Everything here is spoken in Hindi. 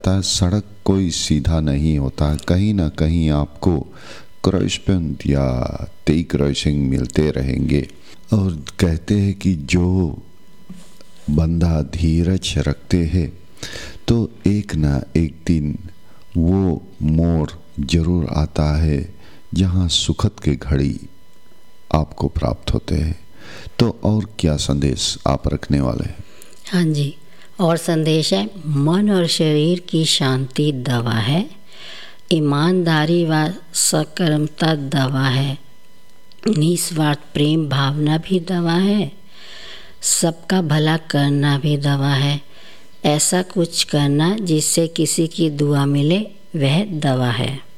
सड़क कोई सीधा नहीं होता, कहीं ना कहीं आपको क्रॉस पॉइंट या टी क्रॉसिंग मिलते रहेंगे। और कहते हैं कि जो बंदा धीरज रखते हैं तो एक ना एक दिन वो मोड़ जरूर आता है जहाँ सुखद के घड़ी आपको प्राप्त होते हैं। तो और क्या संदेश आप रखने वाले हैं? हाँ जी, और संदेश है, मन और शरीर की शांति दवा है, ईमानदारी व सकर्मता दवा है, निस्वार्थ प्रेम भावना भी दवा है, सबका भला करना भी दवा है, ऐसा कुछ करना जिससे किसी की दुआ मिले वह दवा है।